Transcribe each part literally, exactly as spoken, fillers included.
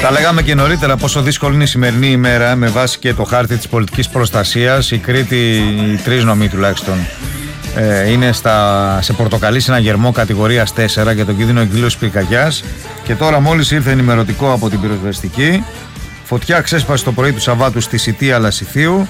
Τα λέγαμε και νωρίτερα πόσο δύσκολη είναι η σημερινή ημέρα με βάση και το χάρτη της πολιτικής προστασίας. Η Κρήτη, οι τρεις νομοί τουλάχιστον, ε, είναι στα, σε πορτοκαλί συναγερμό κατηγορίας τέσσερα για τον κίνδυνο εκδήλωσης πυρκαγιάς. Και τώρα μόλις ήρθε ενημερωτικό από την πυροσβεστική. Φωτιά ξέσπασε το πρωί του Σαββάτου στη Σιτία Λασιθίου.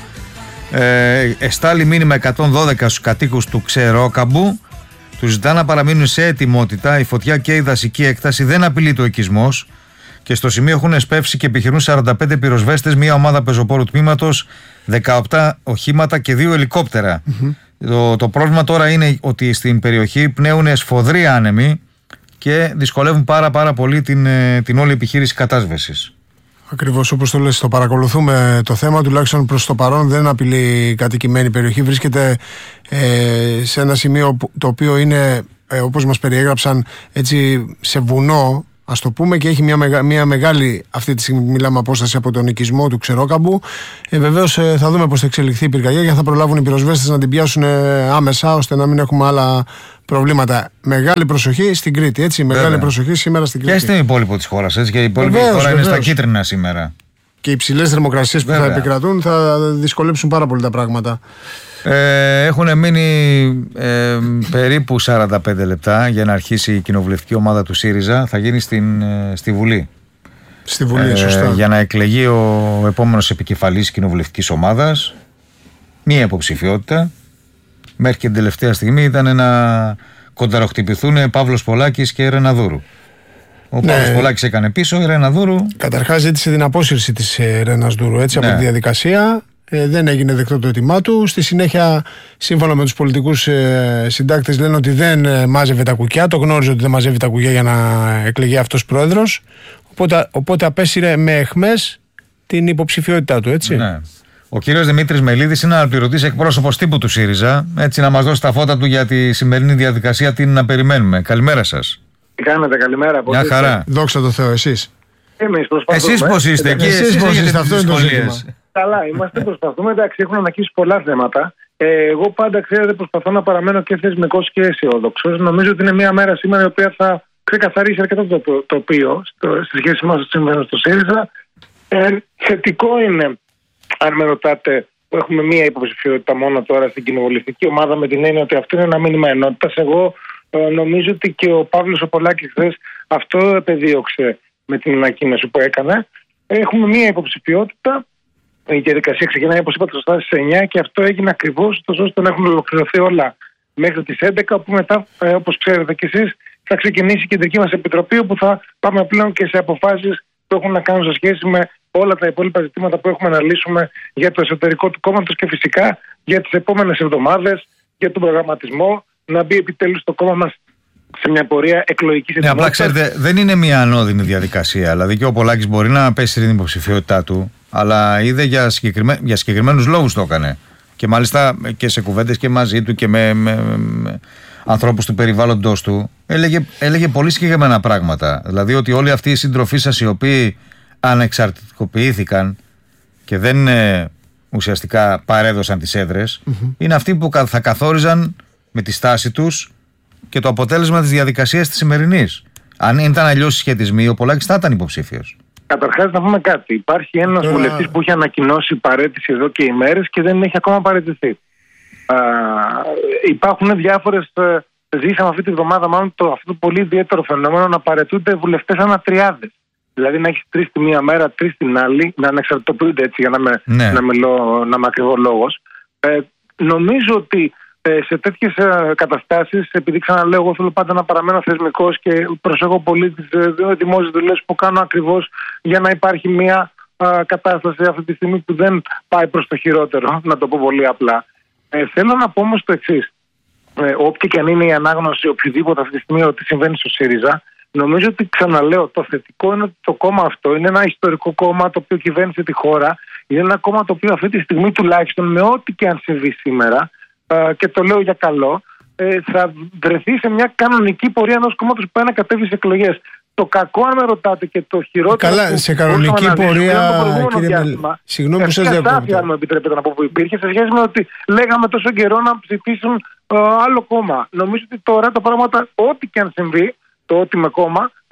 Ε, εστάλει μήνυμα εκατόν δώδεκα στους κατοίκους του Ξερόκαμπου. Τους ζητά να παραμείνουν σε ετοιμότητα. Η φωτιά και η δασική έκταση δεν απειλεί το οικισμός. Και στο σημείο έχουν εσπεύσει και επιχειρούν σαράντα πέντε πυροσβέστες, μια ομάδα πεζοπόρου τμήματος, δεκαοκτώ οχήματα και δύο ελικόπτερα. Mm-hmm. Το, το πρόβλημα τώρα είναι ότι στην περιοχή πνέουν σφοδροί άνεμοι και δυσκολεύουν πάρα πάρα πολύ την, την όλη επιχείρηση κατάσβεσης. Ακριβώς όπως το λες, το παρακολουθούμε το θέμα, τουλάχιστον προς το παρόν δεν απειλεί η κατοικημένη περιοχή. Βρίσκεται ε, σε ένα σημείο το οποίο είναι, ε, όπως μας περιέγραψαν, έτσι, σε βουνό, ας το πούμε, και έχει μια, μεγα, μια μεγάλη, αυτή τη στιγμή μιλάμε, απόσταση από τον οικισμό του Ξερόκαμπου. Ε, βεβαίως ε, θα δούμε πώς θα εξελιχθεί η πυρκαγιά και θα προλάβουν οι πυροσβέστες να την πιάσουν ε, άμεσα, ώστε να μην έχουμε άλλα προβλήματα. Μεγάλη προσοχή στην Κρήτη, έτσι. Μεγάλη Βέβαια. προσοχή σήμερα στην Κρήτη. Και στην υπόλοιπο της χώρας, έτσι. Και η υπόλοιπη βεβαίως, χώρα βεβαίως. είναι στα κίτρινα σήμερα. Και οι υψηλές θερμοκρασίες που Βέβαια. θα επικρατούν θα δυσκολέψουν πάρα πολύ τα πράγματα. Ε, έχουν μείνει ε, περίπου σαράντα πέντε λεπτά για να αρχίσει η κοινοβουλευτική ομάδα του ΣΥΡΙΖΑ. Θα γίνει στην, ε, στη Βουλή. Στη Βουλή, ε, σωστά. Για να εκλεγεί ο επόμενος επικεφαλής κοινοβουλευτικής ομάδας. Μία υποψηφιότητα. Μέχρι και την τελευταία στιγμή ήταν να κονταροχτυπηθούν Παύλος Πολάκης και Ρεναδούρου. Ο ναι. Παύλος Πολάκης έκανε πίσω, η Ρεναδούρου. Καταρχάς ζήτησε την απόσυρση της Ρεναδούρου, έτσι, ναι. από τη διαδικασία. Ε, δεν έγινε δεκτό το αίτημά του. Στη συνέχεια, σύμφωνα με τους πολιτικούς ε, συντάκτες, λένε ότι δεν ε, μάζευε τα κουκιά. Το γνώριζε ότι δεν μαζεύει τα κουκιά για να εκλεγεί αυτός πρόεδρος. Οπότε, οπότε απέσυρε με αιχμές την υποψηφιότητά του, έτσι. Ναι. Ο κύριος Δημήτρης Μελίδης είναι αναπληρωτής εκπρόσωπος τύπου του ΣΥΡΙΖΑ. Έτσι, να μας δώσει τα φώτα του για τη σημερινή διαδικασία, τι είναι να περιμένουμε. Καλημέρα σας. Τι κάνετε, καλημέρα. Μια χαρά. Δόξα τω Θεώ, εσείς. Εμείς προσπαθούμε. Εσείς πώς είστε, εκεί, εσείς, εσείς πώς είστε, αυτό είναι το ζήτημα. Καλά, είμαστε, προσπαθούμε. Εντάξει, έχουν ανακύψει πολλά θέματα. Ε, εγώ πάντα, ξέρετε, προσπαθώ να παραμένω και θεσμικός και αισιόδοξος. Νομίζω ότι είναι μια μέρα σήμερα η οποία θα ξεκαθαρίσει αρκετά το τοπίο στη σχέση μας στο ΣΥΡΙΖΑ. Ε, θετικό είναι, αν με ρωτάτε, που έχουμε μία υποψηφιότητα μόνο τώρα στην κοινοβουλευτική ομάδα, με την έννοια ότι αυτό είναι ένα μήνυμα ενότητας. Εγώ ε, νομίζω ότι και ο Παύλος ο Πολάκης χθες αυτό επεδίωξε με την ανακοίνωση που έκανε. Έχουμε μία υποψηφιότητα. Η διαδικασία ξεκινάει, όπως είπατε σωστά, στις εννιά και αυτό έγινε ακριβώς ώστε να έχουν ολοκληρωθεί όλα μέχρι τις έντεκα, που μετά, ε, όπως ξέρετε κι εσείς, θα ξεκινήσει η κεντρική μας επιτροπή, όπου θα πάμε πλέον και σε αποφάσεις που έχουν να κάνουν σε σχέση με όλα τα υπόλοιπα ζητήματα που έχουμε να λύσουμε για το εσωτερικό του κόμματος και φυσικά για τις επόμενες εβδομάδες, για τον προγραμματισμό, να μπει επιτέλους το κόμμα μας σε μια πορεία εκλογικής ετοιμότητας. Ναι, απλά ξέρετε, δεν είναι μια ανώδυνη διαδικασία. Δηλαδή και ο Πολάκης μπορεί να πέσει την υποψηφιότητά του, αλλά είδε για, συγκεκριμέ... για συγκεκριμένους λόγους το έκανε. Και μάλιστα και σε κουβέντες και μαζί του και με, με, με ανθρώπους του περιβάλλοντος του, έλεγε, έλεγε πολύ συγκεκριμένα πράγματα. Δηλαδή ότι όλοι αυτοί οι σύντροφοί σας, οι οποίοι ανεξαρτητικοποιήθηκαν και δεν ε, ουσιαστικά παρέδωσαν τις έδρες, mm-hmm. είναι αυτοί που θα καθόριζαν με τη στάση τους και το αποτέλεσμα της διαδικασίας της σημερινής. Αν ήταν αλλιώς οι σχετισμοί, ο Πολάκης θα ήταν υποψήφιος. Καταρχάς, να πούμε κάτι. Υπάρχει ένας βουλευτής που έχει ανακοινώσει παραίτηση εδώ και ημέρες και δεν έχει ακόμα παραιτηθεί. Α, υπάρχουν διάφορες. Ζήσαμε αυτή τη βδομάδα, μάλλον το, αυτό το πολύ ιδιαίτερο φαινόμενο να παραιτούνται βουλευτές ανατριάδες. Δηλαδή να έχει τρεις τη μία μέρα, τρεις την άλλη, να ανεξαρτητοποιούνται, έτσι, για να με, ναι. να μιλώ, να είμαι ακριβολόγος. Ε, νομίζω ότι ε, σε τέτοιες ε, καταστάσεις, επειδή ξαναλέω, εγώ θέλω πάντα να παραμένω θεσμικός και προσέχω πολύ τις ε, δημόσιες δουλειές που κάνω ακριβώς για να υπάρχει μια ε, κατάσταση αυτή τη στιγμή που δεν πάει προς το χειρότερο, να το πω πολύ απλά. Ε, θέλω να πω όμως το εξής. Ε, όποια και αν είναι η ανάγνωση οποιοδήποτε αυτή τη στιγμή ότι συμβαίνει στο ΣΥΡΙΖΑ, νομίζω ότι, ξαναλέω, το θετικό είναι ότι το κόμμα αυτό είναι ένα ιστορικό κόμμα το οποίο κυβέρνησε τη χώρα. Είναι ένα κόμμα το οποίο αυτή τη στιγμή, τουλάχιστον με ό,τι και αν συμβεί σήμερα, ε, και το λέω για καλό, ε, θα βρεθεί σε μια κανονική πορεία ενός κόμματος που πάει να κατέβει σε εκλογές. Το κακό, αν με ρωτάτε, και το χειρότερο. Καλά, σε κανονική πορεία, κύριε Μελ... Συγγνώμη που σας διακόπτω. Αν μου επιτρέπετε να πω, που υπήρχε σε σχέση με ότι λέγαμε τόσο καιρό να ψηφίσουν ε, άλλο κόμμα. Νομίζω ότι τώρα τα πράγματα, ό,τι και αν συμβεί, το ότι με κόμμα,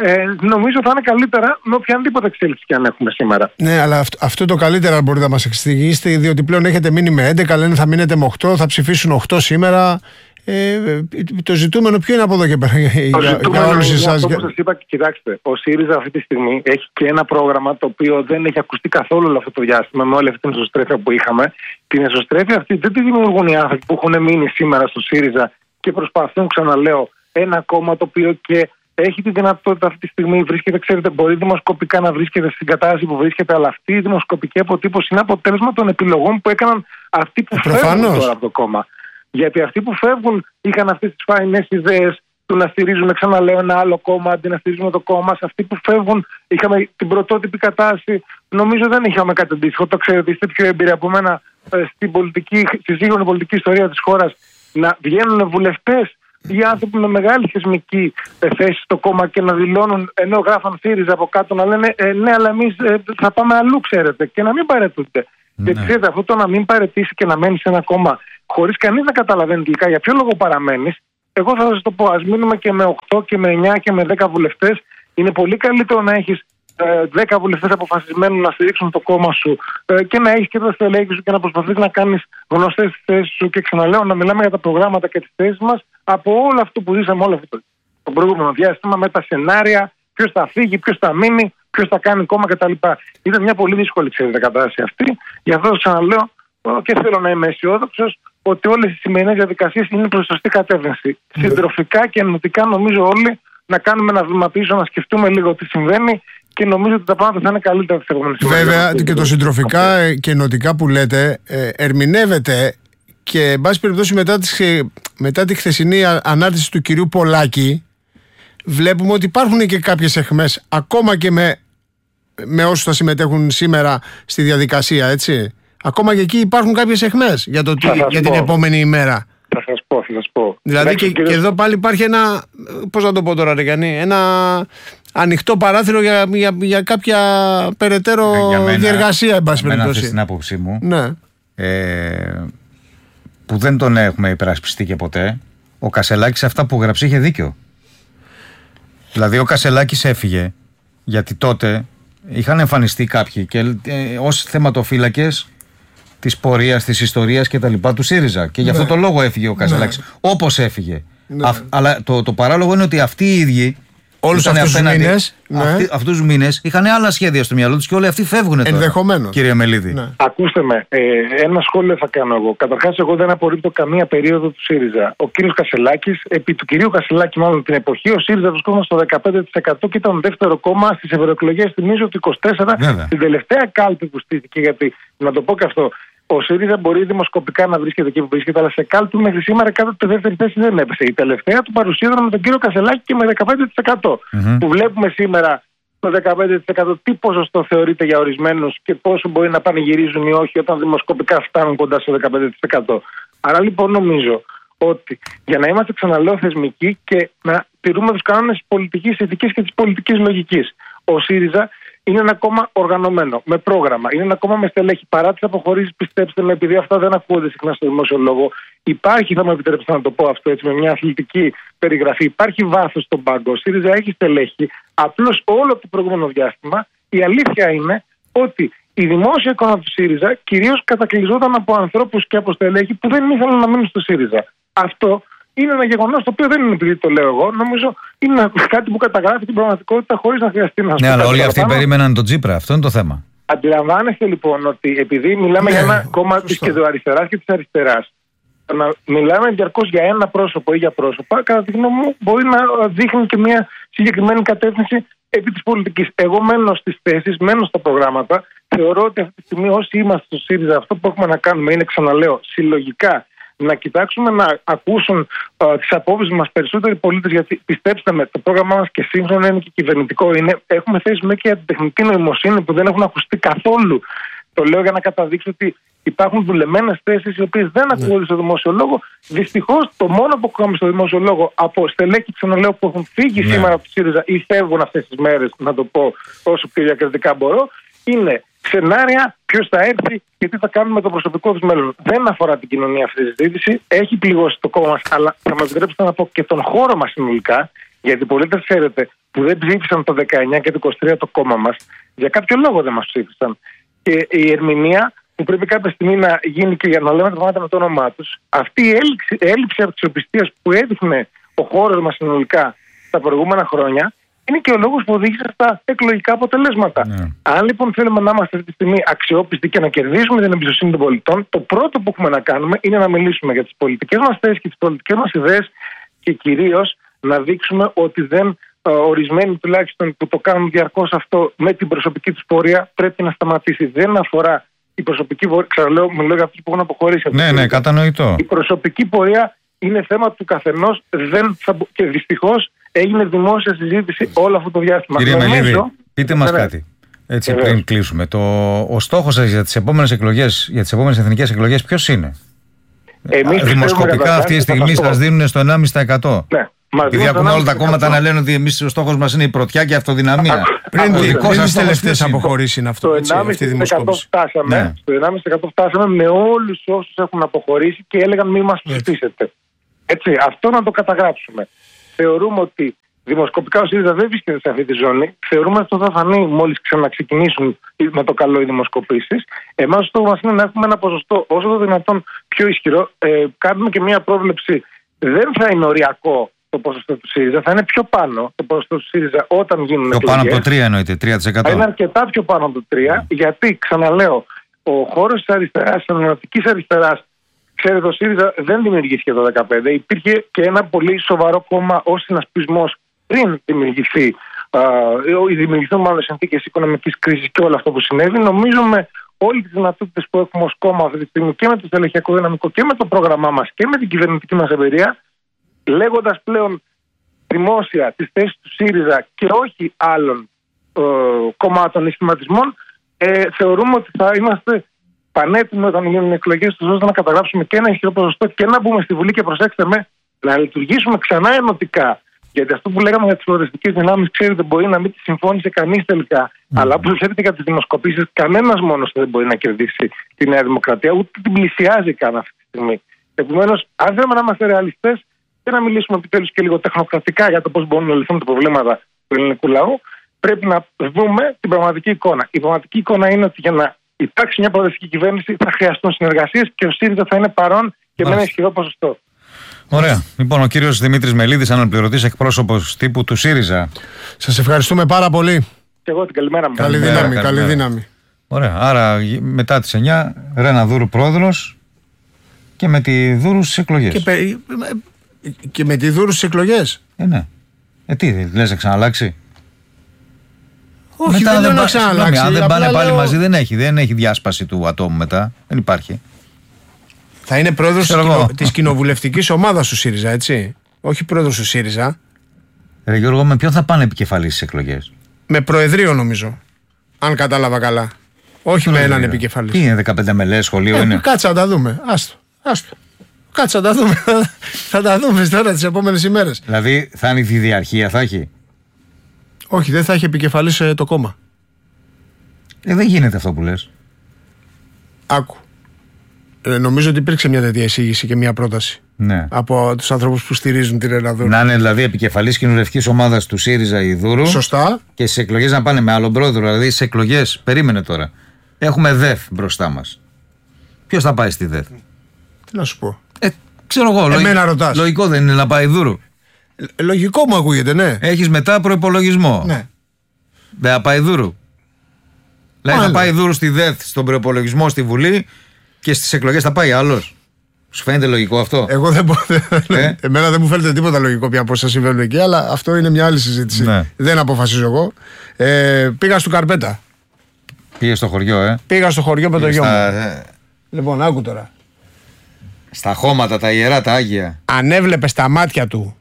Ε, νομίζω θα είναι καλύτερα με οποιαδήποτε εξέλιξη και αν έχουμε σήμερα. Ναι, αλλά αυτό, αυτό το καλύτερα μπορείτε να μας εξηγήσετε, διότι πλέον έχετε μείνει με έντεκα, λένε θα μείνετε με οκτώ, θα ψηφίσουν οκτώ σήμερα. Ε, το ζητούμενο ποιο είναι από εδώ και πέρα για, για όλους εσάς? Όπως σας είπα, κοιτάξτε, ο ΣΥΡΙΖΑ αυτή τη στιγμή έχει και ένα πρόγραμμα το οποίο δεν έχει ακουστεί καθόλου όλο αυτό το διάστημα με όλη αυτή την εσωστρέφεια που είχαμε. Την εσωστρέφεια αυτή δεν τη δημιουργούν οι άνθρωποι που έχουν μείνει σήμερα στο ΣΥΡΙΖΑ και προσπαθούν, ξαναλέω, ένα κόμμα το οποίο και έχει τη δυνατότητα αυτή τη στιγμή, βρίσκεται, ξέρετε, μπορεί δημοσκοπικά να βρίσκεται στην κατάσταση που βρίσκεται, αλλά αυτή η δημοσκοπική αποτύπωση είναι αποτέλεσμα των επιλογών που έκαναν αυτοί που Προφανώς. φεύγουν τώρα από το κόμμα. Γιατί αυτοί που φεύγουν είχαν αυτές τις φαϊνές ιδέες του να στηρίζουν, ξαναλέω, ένα άλλο κόμμα αντί να στηρίζουμε το κόμμα. Σε αυτοί που φεύγουν είχαμε την πρωτότυπη κατάσταση. Νομίζω δεν είχαμε κάτι αντίστοιχο. Το ξέρετε, είστε πιο εμπειροί από μένα στην πολιτική, στη σύγχρονη πολιτική ιστορία της χώρας, να βγαίνουν βουλευτές ή άνθρωποι με μεγάλη θεσμική θέση στο κόμμα και να δηλώνουν, ενώ γράφαν ΣΥΡΙΖΑ από κάτω, να λένε ε, ναι, αλλά εμείς ε, θα πάμε αλλού, ξέρετε, και να μην παρετούνται. Ναι. Και ξέρετε, αυτό το να μην παρετήσει και να μένει σε ένα κόμμα χωρίς κανείς να καταλαβαίνει τελικά για ποιο λόγο παραμένεις, εγώ θα σας το πω, ας μείνουμε και με οκτώ και με εννιά και με δέκα βουλευτές. Είναι πολύ καλύτερο να έχεις ε, δέκα βουλευτές αποφασισμένους να στηρίξουν το κόμμα σου ε, και να έχεις και τα στελέχη σου και να προσπαθείς να κάνεις γνωστές τις θέσεις σου και ξαναλέω να μιλάμε για τα προγράμματα και τις θέσεις μας από όλο αυτό που ζήσαμε όλο αυτό το προηγούμενο διάστημα με τα σενάρια, ποιος θα φύγει, ποιος θα μείνει, ποιος θα κάνει κόμμα κτλ. Ήταν μια πολύ δύσκολη, ξέρετε, κατάσταση αυτή. Γι' αυτό ξαναλέω και θέλω να είμαι αισιόδοξος ότι όλες οι σημερινές διαδικασίες είναι προς σωστή κατεύθυνση. Mm. Συντροφικά και ενωτικά νομίζω όλοι να κάνουμε ένα βήμα πίσω, να σκεφτούμε λίγο τι συμβαίνει και νομίζω ότι τα πράγματα θα είναι καλύτερα τις επόμενες ημέρες. Βέβαια και το συντροφικά okay. και ενωτικά που λέτε ε, ερμηνεύεται και εν πάση περιπτώσει μετά τη, μετά τη χθεσινή ανάρτηση του κυρίου Πολάκη βλέπουμε ότι υπάρχουν και κάποιες αιχμές ακόμα και με, με όσους θα συμμετέχουν σήμερα στη διαδικασία, έτσι. Ακόμα και εκεί υπάρχουν κάποιες αιχμές για, το, για την επόμενη ημέρα. Θα σας πω, θα σας πω. Δηλαδή και, και εδώ πάλι υπάρχει ένα, πώς να το πω τώρα ρε Γιάννη, ένα ανοιχτό παράθυρο για, για, για κάποια περαιτέρω ε, για μένα, διεργασία, εν πάση περιπτώσει. Αυτή την άποψή μου, ναι. ε, που δεν τον έχουμε υπερασπιστεί και ποτέ, ο Κασελάκης αυτά που γράψε είχε δίκιο. Δηλαδή ο Κασελάκης έφυγε γιατί τότε είχαν εμφανιστεί κάποιοι και ε, ως θεματοφύλακες της πορείας, της ιστορίας και τα λοιπά του ΣΥΡΙΖΑ. Και γι' αυτό ναι. το λόγο έφυγε ο Κασελάκης. Ναι. Όπως έφυγε. Ναι. Α, αλλά το, το παράλογο είναι ότι αυτοί οι ίδιοι όλους αυτούς τους μήνες ναι. αυτούς τους μήνες είχαν άλλα σχέδια στο μυαλό τους και όλοι αυτοί φεύγουν τώρα. Ενδεχομένως. Κύριε Μελίδη. Ναι. Ακούστε με, ε, ένα σχόλιο θα κάνω εγώ. Καταρχάς, εγώ δεν απορρίπτω καμία περίοδο του ΣΥΡΙΖΑ. Ο κύριος Κασελάκης, επί του κυρίου Κασελάκη, μάλλον την εποχή, ο ΣΥΡΙΖΑ βρισκόταν στο δεκαπέντε τοις εκατό και ήταν δεύτερο κόμμα στις ευρωεκλογές. Θυμίζω ότι είκοσι τέσσερα Βέβαια. Την τελευταία κάλπη που στήθηκε. Γιατί, να το πω και αυτό, ο ΣΥΡΙΖΑ μπορεί δημοσκοπικά να βρίσκεται εκεί που βρίσκεται, αλλά σε κάλπη μέχρι σήμερα κάτω τη δεύτερη θέση δεν έπεσε. Η τελευταία του παρουσίαζαν με τον κύριο Κασελάκη και με δεκαπέντε τοις εκατό. Mm-hmm. Που βλέπουμε σήμερα το δεκαπέντε τοις εκατό τι ποσοστό θεωρείται για ορισμένους και πόσο μπορεί να πανηγυρίζουν ή όχι όταν δημοσκοπικά φτάνουν κοντά στο δεκαπέντε τοις εκατό. Άρα λοιπόν νομίζω ότι για να είμαστε, ξαναλέω, θεσμικοί και να τηρούμε τους κανόνες της πολιτικής ηθικής και της πολιτικής λογικής, ο ΣΥΡΙΖΑ είναι ένα κόμμα οργανωμένο, με πρόγραμμα. Είναι ένα κόμμα με στελέχη. Παρά τις αποχωρήσεις, πιστέψτε με, επειδή αυτά δεν ακούγονται συχνά στο δημόσιο λόγο, υπάρχει, θα μου επιτρέψετε να το πω αυτό έτσι, με μια αθλητική περιγραφή, υπάρχει βάθος στον πάγκο. Ο ΣΥΡΙΖΑ έχει στελέχη. Απλώς όλο το προηγούμενο διάστημα η αλήθεια είναι ότι η δημόσια εικόνα του ΣΥΡΙΖΑ κυρίως κατακλυζόταν από ανθρώπους και από στελέχη που δεν ήθελαν να μείνουν στο ΣΥΡΙΖΑ. Αυτό είναι ένα γεγονός το οποίο δεν είναι επειδή το λέω εγώ. Νομίζω είναι κάτι που καταγράφει την πραγματικότητα χωρίς να χρειαστεί να σου πει. Ναι, αλλά όλοι αυτοί περίμεναν τον Τσίπρα. Αυτό είναι το θέμα. Αντιλαμβάνεστε λοιπόν ότι επειδή μιλάμε ναι, για ένα κόμμα της κεντροαριστεράς και της αριστεράς, να μιλάμε διαρκώς για ένα πρόσωπο ή για πρόσωπα, κατά τη γνώμη μου, μπορεί να δείχνει και μια συγκεκριμένη κατεύθυνση επί της πολιτικής. Εγώ μένω στις θέσεις, μένω στα προγράμματα. Θεωρώ ότι αυτή τη στιγμή όσοι είμαστε στο ΣΥΡΙΖΑ, αυτό που έχουμε να κάνουμε είναι, ξαναλέω, συλλογικά να κοιτάξουμε να ακούσουν uh, τις απόψεις μας περισσότεροι πολίτες, γιατί πιστέψτε με, το πρόγραμμά μας και σύγχρονο είναι και κυβερνητικό. Είναι, έχουμε θέσει με και για την τεχνητή νοημοσύνη που δεν έχουν ακουστεί καθόλου. Το λέω για να καταδείξω ότι υπάρχουν δουλεμένες θέσεις οι οποίες δεν ακούγονται στο δημόσιο λόγο. Δυστυχώς το μόνο που ακούμε στο δημόσιο λόγο από στελέχη, ξαναλέω, που έχουν φύγει ναι. σήμερα από τη ΣΥΡΙΖΑ ή φεύγουν αυτές τις μέρες, να το πω όσο πιο διακριτικά μπορώ, είναι σενάρια, ποιος θα έρθει και τι θα κάνουμε με το προσωπικό του μέλλον. Δεν αφορά την κοινωνία αυτή τη συζήτηση. Έχει πληγώσει το κόμμα μας, αλλά θα μας επιτρέψετε να πω και τον χώρο μας συνολικά. Γιατί οι πολίτες, ξέρετε, που δεν ψήφισαν το δεκαεννιά και το είκοσι τρία το κόμμα μας, για κάποιο λόγο δεν μας ψήφισαν. Και η ερμηνεία που πρέπει κάποια στιγμή να γίνει και για να λέμε τα πράγματα με το όνομά τους, αυτή η έλλειψη, έλλειψη αξιοπιστίας που έδειχνε ο χώρος μας συνολικά τα προηγούμενα χρόνια, είναι και ο λόγος που οδήγησε στα εκλογικά αποτελέσματα. Ναι. Αν λοιπόν θέλουμε να είμαστε αυτή τη στιγμή αξιόπιστοι και να κερδίσουμε την εμπιστοσύνη των πολιτών, το πρώτο που έχουμε να κάνουμε είναι να μιλήσουμε για τις πολιτικές μας θέσεις και τις πολιτικές μας ιδέες και κυρίως να δείξουμε ότι δεν, ορισμένοι τουλάχιστον που το κάνουν διαρκώς αυτό με την προσωπική τους πορεία, πρέπει να σταματήσει. Δεν αφορά η προσωπική πορεία, ξαναλέω, μιλώ για αυτούς που έχουν αποχωρήσει. Ναι, ναι, κατανοητό. Η προσωπική πορεία είναι θέμα του καθενός και δυστυχώς έγινε δημόσια συζήτηση όλο αυτό το διάστημα. Κύριε Μελίδη, πείτε μας κάτι. Έτσι, πριν ε, κλείσουμε. Το, ο στόχος σας για τις επόμενες εκλογές, για τις επόμενες εθνικές εκλογές, ποιος είναι? Εμείς δημοσκοπικά αυτή τη στιγμή σας δίνουν στο ενάμιση τοις εκατό. Ναι. Επειδή ακούμε όλα τα κόμματα να λένε ότι εμείς ο στόχος μας είναι η πρωτιά και η αυτοδυναμία. Πριν τις τελευταίες αποχωρήσεις είναι αυτό. Στο ενάμιση τοις εκατό φτάσαμε, στο ενάμιση τοις εκατό φτάσαμε με όλους όσους έχουν αποχωρήσει και έλεγαν μη μας ψηφίσετε. Έτσι, αυτό να το καταγράψουμε. Θεωρούμε ότι δημοσκοπικά ο ΣΥΡΙΖΑ δεν βρίσκεται σε αυτή τη ζώνη. Θεωρούμε ότι αυτό θα φανεί μόλις ξαναξεκινήσουν με το καλό οι δημοσκοπήσεις. Εμάς ο στόχος μας είναι να έχουμε ένα ποσοστό όσο το δυνατόν πιο ισχυρό. Ε, κάνουμε και μια πρόβλεψη. Δεν θα είναι οριακό το ποσοστό του ΣΥΡΙΖΑ, θα είναι πιο πάνω το ποσοστό του ΣΥΡΙΖΑ όταν γίνουν πιο εκλογές. Πάνω από το τρία εννοείται, τρία τοις εκατό. Θα είναι αρκετά πιο πάνω από το τρία, mm. γιατί ξαναλέω, ο χώρος της αριστεράς, της ενωτικής αριστεράς, ξέρετε, ο ΣΥΡΙΖΑ δεν δημιουργήθηκε το δύο χιλιάδες δεκαπέντε. Υπήρχε και ένα πολύ σοβαρό κόμμα ως συνασπισμός πριν δημιουργηθεί, ή δημιουργηθούν μάλλον συνθήκες οικονομικής κρίσης και όλο αυτό που συνέβη. Νομίζουμε όλες τις δυνατότητες που έχουμε ως κόμμα αυτή τη στιγμή και με το στελεχειακό δυναμικό και με το πρόγραμμά μας και με την κυβερνητική μας εμπειρία, λέγοντας πλέον δημόσια τις θέσεις του ΣΥΡΙΖΑ και όχι άλλων ε, κομμάτων ή σχηματισμών, ε, θεωρούμε ότι θα είμαστε πανέτοιμοι όταν γίνουν εκλογές τους ώστε να καταγράψουμε και ένα ισχυρό ποσοστό και να μπούμε στη Βουλή και προσέξτε με, να λειτουργήσουμε ξανά ενωτικά. Γιατί αυτό που λέγαμε για τις προοδευτικές δυνάμεις, ξέρετε, μπορεί να μην τη συμφώνησε κανείς τελικά. Mm. Αλλά όπως ξέρετε, για τις δημοσκοπήσεις, κανένας μόνος δεν μπορεί να κερδίσει τη Νέα Δημοκρατία, ούτε την πλησιάζει καν αυτή τη στιγμή. Επομένως, αν θέλουμε να είμαστε ρεαλιστές και να μιλήσουμε επιτέλους και λίγο τεχνοκρατικά για το πώς μπορούν να λυθούν τα προβλήματα του ελληνικού λαού, πρέπει να δούμε την πραγματική εικόνα. Η πραγματική εικόνα είναι ότι για να υπάρξει μια προοδευτική κυβέρνηση θα χρειαστούν συνεργασίες και ο ΣΥΡΙΖΑ θα είναι παρόν και με ένα ισχυρό ποσοστό. Ωραία. Λοιπόν, ο κύριος Δημήτρης Μελίδης, αναπληρωτής εκπρόσωπος τύπου του ΣΥΡΙΖΑ. Σας ευχαριστούμε πάρα πολύ. Και εγώ την καλημέρα μου. Καλή καλημέρα, δύναμη, καλημέρα. καλή δύναμη. Ωραία. Άρα μετά τις εννιά, Ρένα Δούρου πρόεδρος και με τη Δούρου στις εκλογές. Και, πε... και με τη Δούρου στις εκλογές. Ε, ναι. Ε, τι, λες να ξαναλλάξει? Όχι, μετά δεν, δεν να ξαναλλάξει. Αν δεν πάνε πάλι λέω... μαζί δεν έχει, δεν έχει διάσπαση του ατόμου μετά. Δεν υπάρχει. Θα είναι πρόεδρος της, κοινο... της κοινοβουλευτικής ομάδας του ΣΥΡΙΖΑ, έτσι. Όχι πρόεδρος του ΣΥΡΙΖΑ. Ρε Γιώργο, με ποιον θα πάνε επικεφαλής στις εκλογές? Με προεδρείο νομίζω. Αν κατάλαβα καλά. Όχι προεδρείο. Με έναν επικεφαλής. Τι είναι, δεκαπέντε μελές σχολείο ε, είναι? Κάτσε να τα δούμε. Άστο. Άστο. Κάτσε να τα δούμε. Θα τα δούμε τώρα τις επόμενες ημέρες. Δηλαδή θα είναι η διαρχία, θα έχει? Όχι, δεν θα έχει επικεφαλής ε, το κόμμα. Ε, δεν γίνεται αυτό που λες. Άκου. Ε, νομίζω ότι υπήρξε μια τέτοια εισήγηση και μια πρόταση. Ναι. Από τους ανθρώπους που στηρίζουν την Ρένα Δούρου. Να είναι δηλαδή επικεφαλής κοινοβουλευτικής ομάδας του ΣΥΡΙΖΑ η Δούρου. Σωστά. Και στις εκλογές να πάνε με άλλον πρόεδρο. Δηλαδή στις εκλογές, περίμενε τώρα. Έχουμε ΔΕΘ μπροστά μας. Ποιος θα πάει στη ΔΕΘ? Τι να σου πω. Ε, ξέρω εγώ. Εμένα ρωτάς. Λογικό δεν είναι να πάει η Δούρου? Ε, λογικό μου ακούγεται, ναι. Έχεις μετά προϋπολογισμό. Ναι. Δεν θα πάει η Δούρου. Δηλαδή θα πάει η Δούρου στη ΔΕΘ, στον προϋπολογισμό, στη Βουλή και στις εκλογές θα πάει άλλος. Σου φαίνεται λογικό αυτό? Εγώ δεν μπορώ. Ε? Εμένα δεν μου φαίνεται τίποτα λογικό πια από όσα συμβαίνουν εκεί, αλλά αυτό είναι μια άλλη συζήτηση. Ναι. Δεν αποφασίζω εγώ. Ε, πήγα στο Καρπέτα. Πήγε στο χωριό, ε. Πήγα στο χωριό με το γιο μου. Ε... Λοιπόν, άκου τώρα. Στα χώματα, τα ιερά, τα άγια. Αν έβλεπε στα μάτια του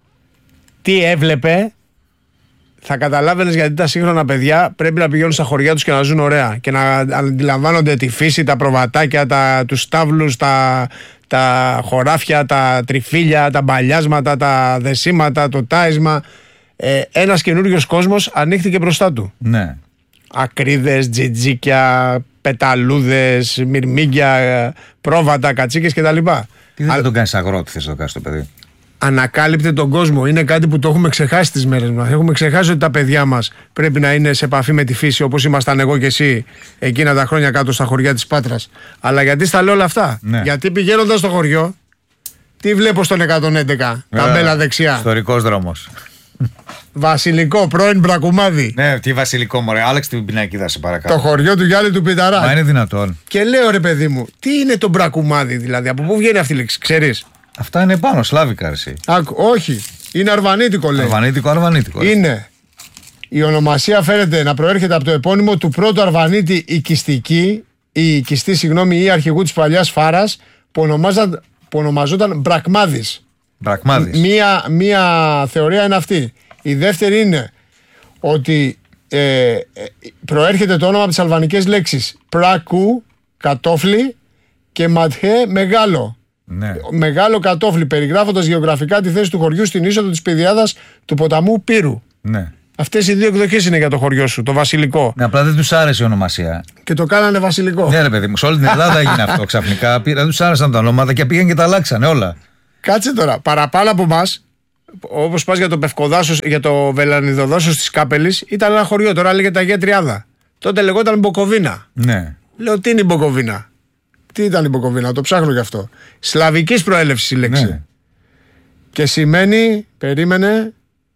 τι έβλεπε, θα καταλάβαινες γιατί τα σύγχρονα παιδιά πρέπει να πηγαίνουν στα χωριά τους και να ζουν ωραία και να αντιλαμβάνονται τη φύση, τα προβατάκια, τα, τους στάβλους, τα, τα χωράφια, τα τριφύλια, τα μπαλιάσματα, τα δεσίματα, το τάισμα. Ε, ένας καινούριος κόσμος ανοίχθηκε μπροστά του. Ναι. Ακρίδες, τζιτζίκια, πεταλούδες, μυρμήγκια, πρόβατα, κατσίκες κτλ. Τι δεν Α... τον κάνεις αγρότη, θες να το κάνεις το παιδί? ανακάλυπτε τον κόσμο. Είναι κάτι που το έχουμε ξεχάσει τις μέρες μας. Έχουμε ξεχάσει ότι τα παιδιά μας πρέπει να είναι σε επαφή με τη φύση, όπως ήμασταν εγώ και εσύ εκείνα τα χρόνια κάτω στα χωριά της Πάτρας. Αλλά γιατί στα λέω όλα αυτά? Ναι. Γιατί πηγαίνοντας στο χωριό, τι βλέπω στον εκατόν έντεκα, Βέβαια, ταμπέλα δεξιά. Ιστορικός δρόμος. Βασιλικό, πρώην Μπρακουμάδη. Ναι, τι Βασιλικό, μωρέ. Άλλαξε την πινακίδα, σε παρακαλώ. Το χωριό του Γιάννη του Πιταρά. Μα είναι δυνατόν? Και λέω, ρε παιδί μου, τι είναι το Μπρακουμάδη, δηλαδή, από πού βγαίνει αυτή η λέξη, ξέρεις? Αυτά είναι πάνω, σλάβικα, εσύ. Άκου, όχι, είναι αρβανίτικο, λέει. Αρβανίτικο, αρβανίτικο. Είναι. Η ονομασία φέρεται να προέρχεται από το επώνυμο του πρώτου αρβανίτη οικιστική, η οικιστή, συγγνώμη, ή αρχηγού της παλιάς Φάρας, που, ονομάζαν, που ονομαζόταν Μπρακμάδης. Μπρακμάδης. Μία, μία θεωρία είναι αυτή. Η δεύτερη είναι ότι ε, προέρχεται το όνομα από τις αλβανικές λέξεις πράκου, κατόφλι, και ματχέ, μεγάλο. Ναι. Μεγάλο κατόφλι, περιγράφοντας γεωγραφικά τη θέση του χωριού στην είσοδο της πεδιάδας του ποταμού Πύρου. Ναι. Αυτές οι δύο εκδοχές είναι για το χωριό σου, το βασιλικό. Ναι, απλά δεν τους άρεσε η ονομασία. Και το κάνανε βασιλικό. Ναι, ρε παιδί μου, σε όλη την Ελλάδα έγινε αυτό ξαφνικά. Δεν τους άρεσαν τα ονόματα και πήγαν και τα αλλάξανε όλα. Κάτσε τώρα, παραπάνω από εμάς, όπως πας για το Πευκοδάσος, για το Βελανιδοδάσος της Κάπελης, ήταν ένα χωριό, τώρα λέγεται Αγία Τριάδα. Τότε λεγόταν Μποκοβίνα. Ναι. Λέω, τι είναι η Μποκοβίνα? Τι ήταν η Μποκοβίνα, το ψάχνω γι' αυτό. Σλαβικής προέλευσης η λέξη. Ναι. Και σημαίνει, περίμενε,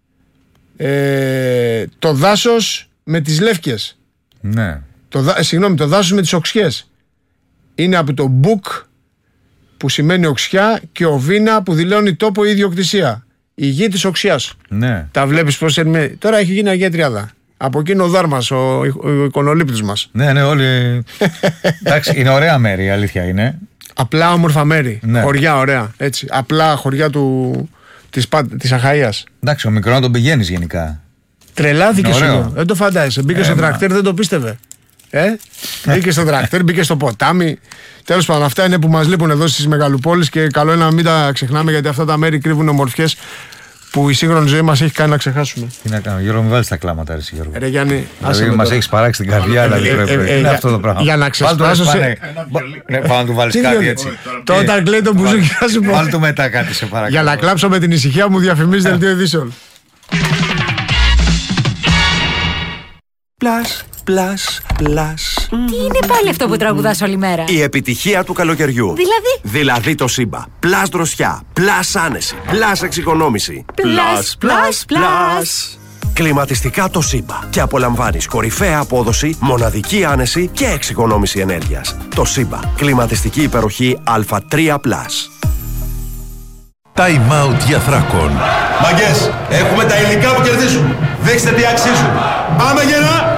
ε, το δάσος με τις λεύκες. Ναι. Το, δά- συγγνώμη, το δάσος με τις οξιές. Είναι από το μπουκ που σημαίνει οξιά και οβίνα που δηλώνει τόπο ή ιδιοκτησία. Η γη της οξιάς. Ναι. Τα βλέπεις πως είναι. Τώρα έχει γίνει Αγία Τριάδα. Από εκεί είναι ο Δάρμας, ο, ο εικονολήπτης μας. Ναι, ναι, όλοι. Εντάξει, είναι ωραία μέρη, η αλήθεια είναι. Απλά όμορφα μέρη. Ναι. Χωριά ωραία. Έτσι. Απλά χωριά του, της, Πα- της Αχαΐας. Εντάξει, ο μικρό να τον πηγαίνεις γενικά. Τρελάθηκε Είναι ωραίο. εδώ. Δεν το φαντάζεσαι. Μπήκε Ε, στο μα. τρακτέρ, δεν το πίστευε. Ε? Μπήκε στο τρακτέρ, μπήκε στο ποτάμι. Τέλος πάντων, αυτά είναι που μας λείπουν εδώ στις μεγαλοπόλεις και καλό είναι να μην τα ξεχνάμε, γιατί αυτά τα μέρη κρύβουν ομορφιές που η σύγχρονη ζωή μας έχει κάνει να ξεχάσουμε. Τι να κάνω, Γιώργο, μην βάλεις τα κλάματα, ρε, Γιώργο. Ρε Γιάννη, άσε Δηλαδή, με μας τώρα. έχεις παράξει την καρδιά, δηλαδή. ε, πρέπει- ε, πρέπει. ε, Είναι για- αυτό το πράγμα. για να Βάλ' το, ξεσπάσω σε- πάνε. Ναι, Πάω να του βάλεις Τι κάτι διότι- έτσι. Το όταν κλαίει το μπουζούκι, θα σου πω. Βάλ' του μετά κάτι, σε παρακαλώ. Για να κλάψω με την ησυχία μου, διαφημίζει δελτίο ειδήσεων. Plus, plus, plus. Τι είναι πάλι αυτό που τραγουδάς όλη μέρα? Η επιτυχία του καλοκαιριού. Δηλαδή? Δηλαδή το Σύμπα. Plus δροσιά, plus άνεση, plus εξοικονόμηση. Plus, plus, plus. Κλιματιστικά το Σύμπα. Και απολαμβάνεις κορυφαία απόδοση, μοναδική άνεση και εξοικονόμηση ενέργειας. Το Σύμπα. Κλιματιστική υπεροχή Α τρία πλας. Time out για Θράκον. Μαγκές, έχουμε τα υλικά που κερδίζουν. Δείξτε τι αξίζουν. Πάμε γερά!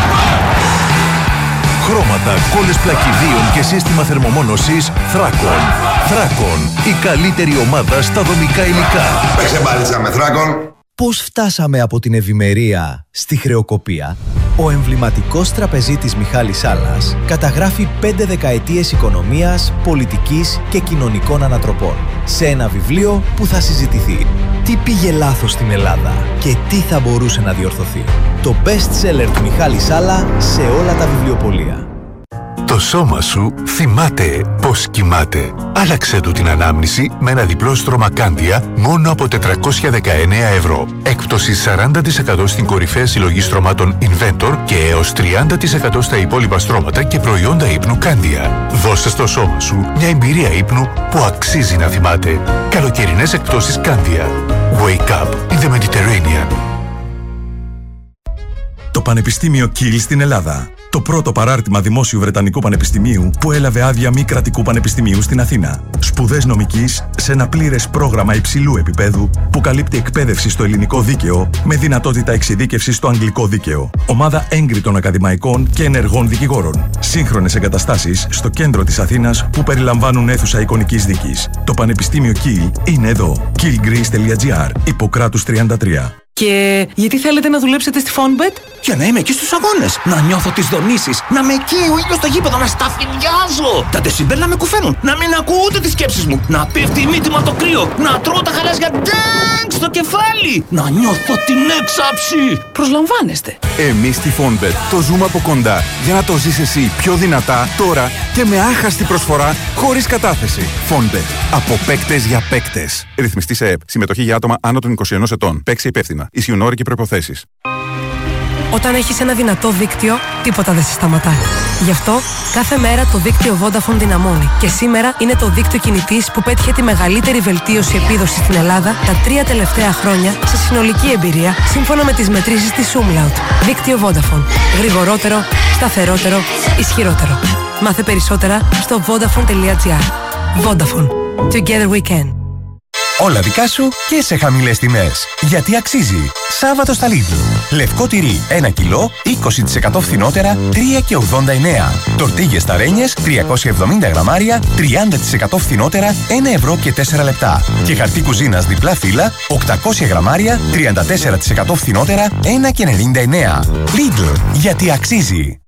Χρώματα, κόλλες πλακιδίων και σύστημα θερμομόνωσης Θράκον. Θράκον, η καλύτερη ομάδα στα δομικά υλικά. Παίξε μπάλιτσα με Θράκον. Πώς φτάσαμε από την ευημερία στη χρεοκοπία? Ο εμβληματικός τραπεζίτης Μιχάλης Σάλλας καταγράφει πέντε δεκαετίες οικονομίας, πολιτικής και κοινωνικών ανατροπών σε ένα βιβλίο που θα συζητηθεί. Τι πήγε λάθος στην Ελλάδα και τι θα μπορούσε να διορθωθεί? Το best seller του Μιχάλη Σάλλα σε όλα τα βιβλιοπωλεία. Το σώμα σου θυμάται πώς κοιμάται. Άλλαξε του την ανάμνηση με ένα διπλό στρώμα Κάντια μόνο από τετρακόσια δεκαεννέα ευρώ. Έκπτωση σαράντα τοις εκατό στην κορυφαία συλλογή στρωμάτων Inventor και έως τριάντα τοις εκατό στα υπόλοιπα στρώματα και προϊόντα ύπνου Κάντια. Δώσε στο σώμα σου μια εμπειρία ύπνου που αξίζει να θυμάται. Καλοκαιρινές εκπτώσεις Κάντια. Wake up in the Mediterranean. Το Πανεπιστήμιο Kiel στην Ελλάδα. Το πρώτο παράρτημα δημόσιου Βρετανικού Πανεπιστημίου που έλαβε άδεια μη κρατικού πανεπιστημίου στην Αθήνα. Σπουδές νομικής σε ένα πλήρες πρόγραμμα υψηλού επίπεδου που καλύπτει εκπαίδευση στο ελληνικό δίκαιο με δυνατότητα εξειδίκευσης στο αγγλικό δίκαιο. Ομάδα έγκριτων ακαδημαϊκών και ενεργών δικηγόρων. Σύγχρονες εγκαταστάσεις στο κέντρο της Αθήνας που περιλαμβάνουν αίθουσα εικονικής δίκης. Το Πανεπιστήμιο Kiel είναι εδώ. kielgreece τελεία gr, Ιπποκράτους τριάντα τρία. Και γιατί θέλετε να δουλέψετε στη Fonbet? Για να είμαι εκεί στους αγώνες, να νιώθω τις δονήσεις, να με καίει ο ήλιος στο γήπεδο, να σταφυλιάζω. Τα δεσιμπέλ να με κουφαίνουν, να μην ακούω ούτε τις σκέψεις μου, να πέφτει η μύτη μου από το κρύο, να τρώω τα γαλάζια ντάγκ στο κεφάλι, να νιώθω την έξαψη. Προσλαμβάνεστε. Εμείς στη Fonbet το ζούμε από κοντά για να το ζεις εσύ πιο δυνατά τώρα και με άχαστη προσφορά χωρίς κατάθεση. Fonbet. Από παίκτες για παίκτες. Ρυθμιστή σε ΕΕΠ. Συμμετοχή για άτομα άνω των είκοσι ενός ετών. Παίξε υπεύθυνα. Ισχύουν όροι και προϋποθέσεις. Όταν έχεις ένα δυνατό δίκτυο, τίποτα δεν σε σταματά. Γι' αυτό, κάθε μέρα το δίκτυο Vodafone δυναμώνει. Και σήμερα είναι το δίκτυο κινητής που πέτυχε τη μεγαλύτερη βελτίωση επίδοσης στην Ελλάδα τα τρία τελευταία χρόνια σε συνολική εμπειρία, σύμφωνα με τις μετρήσεις της Umlaut. Δίκτυο Vodafone. Γρηγορότερο, σταθερότερο, ισχυρότερο. Μάθε περισσότερα στο vodafone.gr. Vodafone. Together we can. Όλα δικά σου και σε χαμηλές τιμές. Γιατί αξίζει. Σάββατο στα Lidl. Λευκό τυρί ένα κιλό, είκοσι τοις εκατό φθηνότερα, τρία και ογδόντα εννέα. Τορτίγες ταρένιες, τριακόσια εβδομήντα γραμμάρια, τριάντα τοις εκατό φθηνότερα, ένα ευρώ και τέσσερα λεπτά. Και χαρτί κουζίνας διπλά φύλλα, οκτακόσια γραμμάρια, τριάντα τέσσερα τοις εκατό φθηνότερα, ένα και ενενήντα εννέα. Lidl. Γιατί αξίζει.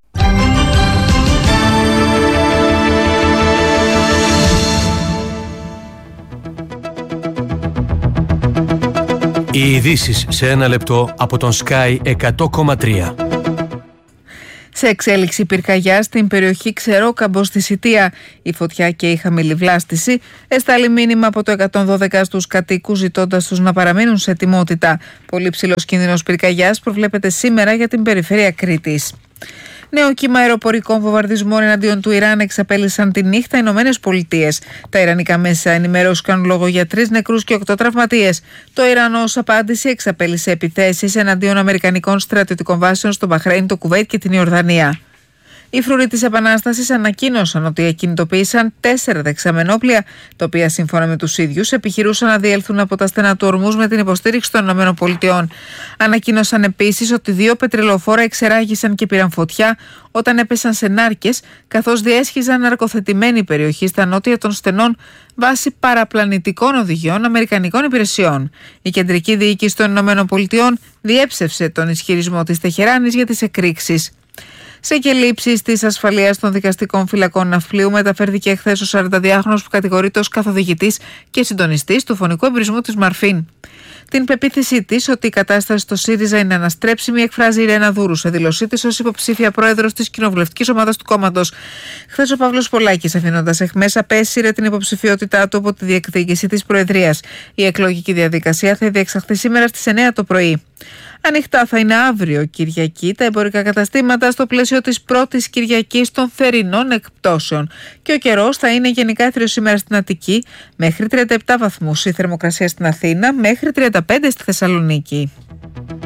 Οι ειδήσεις σε ένα λεπτό από τον Sky εκατό κόμμα τρία. Σε εξέλιξη πυρκαγιά στην περιοχή Ξερόκαμπο στη Σιτία, η φωτιά και η χαμηλή βλάστηση, εστάλει μήνυμα από το εκατόν δώδεκα στους κατοίκους ζητώντας τους να παραμείνουν σε ετοιμότητα. Πολύ ψηλός κίνδυνος πυρκαγιάς προβλέπεται σήμερα για την περιφέρεια Κρήτης. Νέο κύμα αεροπορικών βομβαρδισμών εναντίον του Ιράν εξαπέλυσαν τη νύχτα οι Ηνωμένες Πολιτείες. Τα ιρανικά μέσα ενημερώθηκαν λόγο για τρεις νεκρούς και οκτώ τραυματίες. Το Ιράν ως απάντηση εξαπέλυσε επιθέσεις εναντίον αμερικανικών στρατιωτικών βάσεων στο Μπαχρέιν, το Κουβέιτ και την Ιορδανία. Οι φρουροί της Επανάστασης ανακοίνωσαν ότι εκκινητοποίησαν τέσσερα δεξαμενόπλια, τα οποία σύμφωνα με τους ίδιους επιχειρούσαν να διέλθουν από τα στενά του Ορμούζ με την υποστήριξη των ΗΠΑ. Ανακοίνωσαν επίσης ότι δύο πετρελοφόρα εξεράγησαν και πήραν φωτιά όταν έπεσαν σε νάρκες, καθώς διέσχιζαν ναρκοθετημένη περιοχή στα νότια των στενών βάσει παραπλανητικών οδηγιών αμερικανικών υπηρεσιών. Η κεντρική διοίκηση των ΗΠΑ διέψευσε τον ισχυρισμό της Τεχεράνης για τις εκρήξεις. Σε κελύψεις της ασφαλείας των δικαστικών φυλακών ναυπλίου μεταφέρθηκε χθες ο σαρανταδυάχρονος που κατηγορείται ως καθοδηγητής και συντονιστής του φωνικού εμπρισμού της Μαρφίν. Την πεποίθησή της ότι η κατάσταση στο ΣΥΡΙΖΑ είναι αναστρέψιμη εκφράζει η Ρένα Δούρου σε δήλωσή της ως υποψήφια πρόεδρος της κοινοβουλευτικής ομάδας του κόμματος. Χθες ο Παύλος Πολάκης, αφήνοντας εχμές, απέσυρε την υποψηφιότητά του από τη διεκδίκηση της Προεδρίας. Η εκλογική διαδικασία θα διεξαχθεί σήμερα στις εννέα το πρωί. Ανοιχτά θα είναι αύριο Κυριακή τα εμπορικά καταστήματα στο πλαίσιο της πρώτης Κυριακής των θερινών εκπτώσεων. Και ο καιρός θα είναι γενικά έθριος σήμερα στην Αττική, μέχρι τριάντα επτά βαθμούς η θερμοκρασία στην Αθήνα, μέχρι τριάντα πέντε στη Θεσσαλονίκη.